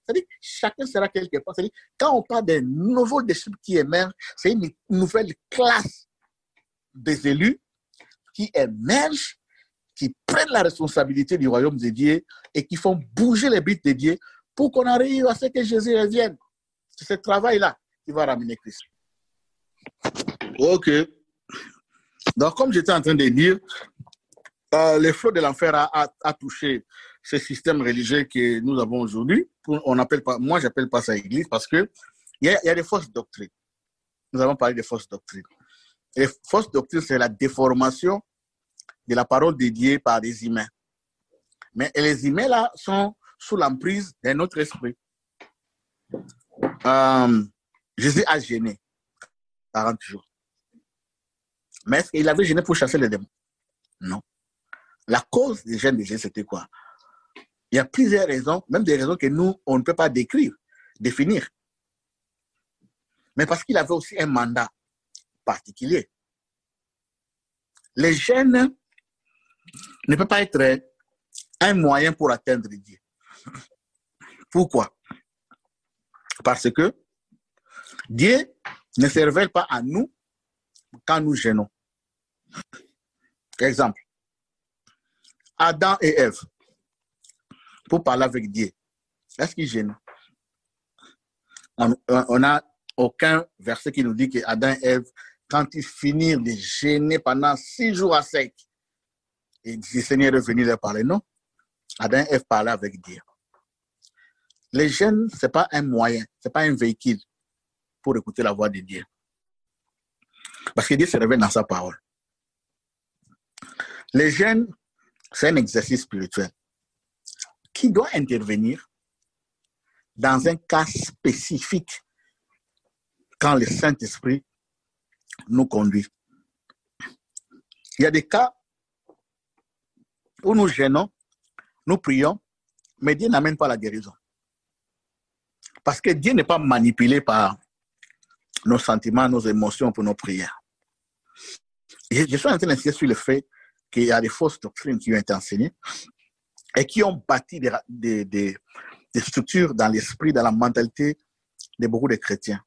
C'est-à-dire chacun sera quelque part. C'est-à-dire quand on parle d'un nouveau disciple qui émerge, c'est une nouvelle classe des élus qui émergent, qui prennent la responsabilité du royaume de Dieu et qui font bouger les briques de Dieu pour qu'on arrive à ce que Jésus revienne. C'est ce travail-là qui va ramener Christ. Ok. Donc, comme j'étais en train de dire, le flot de l'enfer a touché ce système religieux que nous avons aujourd'hui. Moi, j'appelle pas ça église parce que il y a des fausses doctrines. Nous avons parlé des fausses doctrines. Les fausses doctrines, c'est la déformation de la parole de Dieu par des humains. Mais les humains, là, sont sous l'emprise d'un autre esprit. Jésus a gêné 40 jours. Mais est-ce qu'il avait gêné pour chasser les démons? Non. La cause des gènes de Jésus, c'était quoi? Il y a plusieurs raisons, même des raisons que nous, on ne peut pas définir. Mais parce qu'il avait aussi un mandat particulier. Les gènes ne peuvent pas être un moyen pour atteindre Dieu. Pourquoi? Parce que Dieu ne se révèle pas à nous quand nous gênons. Exemple, Adam et Ève, pour parler avec Dieu, est-ce qu'ils gênent? On n'a aucun verset qui nous dit que Adam et Ève, quand ils finirent de gêner pendant 6 jours à sec, et le Seigneur est venu leur parler, non. Adam et Ève parlaient avec Dieu. Les gènes, ce n'est pas un moyen, ce n'est pas un véhicule pour écouter la voix de Dieu. Parce que Dieu se révèle dans sa parole. Les gènes, c'est un exercice spirituel qui doit intervenir dans un cas spécifique quand le Saint-Esprit nous conduit. Il y a des cas où nous gênons, nous prions, mais Dieu n'amène pas la guérison. Parce que Dieu n'est pas manipulé par nos sentiments, nos émotions pour nos prières. Et je suis en train d'insister sur le fait qu'il y a des fausses doctrines qui ont été enseignées et qui ont bâti des structures dans l'esprit, dans la mentalité de beaucoup de chrétiens.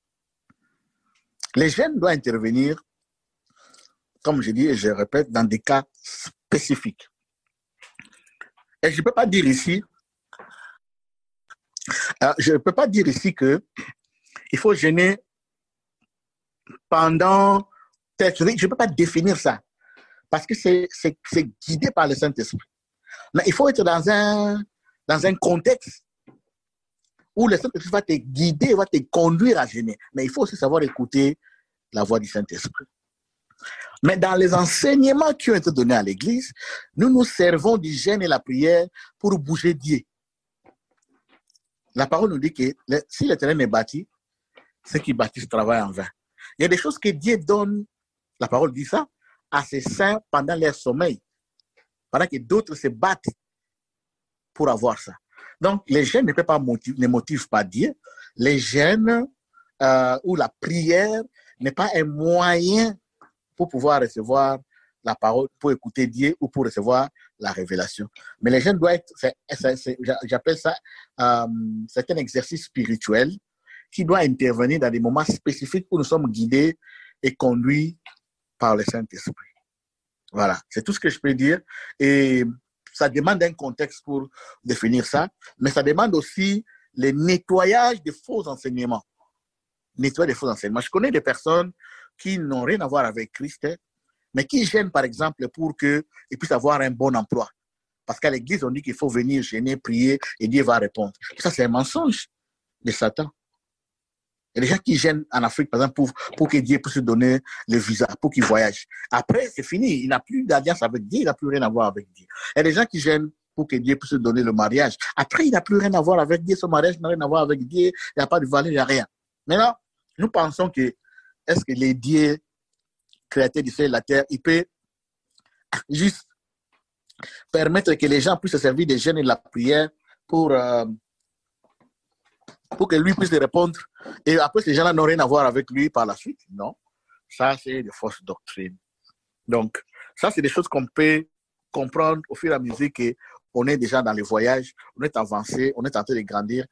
Les gènes doivent intervenir, comme je dis et je répète, dans des cas spécifiques. Et je ne peux pas dire ici, qu'il faut gêner pendant... Je ne peux pas définir ça, parce que c'est guidé par le Saint-Esprit. Mais il faut être dans un contexte où le Saint-Esprit va te guider, va te conduire à gêner. Mais il faut aussi savoir écouter la voix du Saint-Esprit. Mais dans les enseignements qui ont été donnés à l'Église, nous nous servons du jeûne et la prière pour bouger Dieu. La parole nous dit que si le terrain est bâti, ceux qui bâtissent travaillent en vain. Il y a des choses que Dieu donne, la parole dit ça, à ses saints pendant leur sommeil, pendant que d'autres se battent pour avoir ça. Donc, les jeûnes ne motivent pas Dieu. Les jeûnes ou la prière n'est pas un moyen pour pouvoir recevoir la parole, pour écouter Dieu ou pour recevoir la révélation. Mais les jeûnes doivent être, j'appelle ça, c'est un exercice spirituel qui doit intervenir dans des moments spécifiques où nous sommes guidés et conduits par le Saint-Esprit. Voilà, c'est tout ce que je peux dire. Et ça demande un contexte pour définir ça, mais ça demande aussi le nettoyage des faux enseignements. Nettoyer des faux enseignements. Je connais des personnes qui n'ont rien à voir avec Christ, mais qui gênent, par exemple, pour qu'ils puissent avoir un bon emploi. Parce qu'à l'église, on dit qu'il faut venir gêner, prier, et Dieu va répondre. Ça, c'est un mensonge de Satan. Il y a des gens qui gênent en Afrique, par exemple, pour que Dieu puisse donner le visa, pour qu'ils voyagent. Après, c'est fini. Il n'a plus d'alliance avec Dieu, il n'a plus rien à voir avec Dieu. Il y a des gens qui gênent pour que Dieu puisse donner le mariage. Après, il n'a plus rien à voir avec Dieu. Son mariage n'a rien à voir avec Dieu. Il n'y a pas de valeur, il n'y a rien. Maintenant, nous pensons que est-ce que les dieux créateurs du ciel et de la terre, il peut juste permettre que les gens puissent se servir des jeûnes et de la prière pour que lui puisse répondre. Et après, ces gens-là n'ont rien à voir avec lui par la suite. Non. Ça, c'est des fausses doctrines. Donc, ça, c'est des choses qu'on peut comprendre au fur et à mesure qu'on est déjà dans les voyages, on est avancé, on est en train de grandir